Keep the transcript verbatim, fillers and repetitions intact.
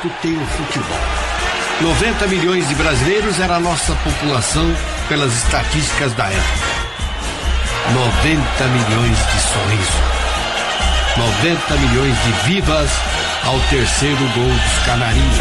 Atlético tem o futebol. noventa milhões de brasileiros era a nossa população pelas estatísticas da época. noventa milhões de sorrisos. noventa milhões de vivas ao terceiro gol dos canarinhos.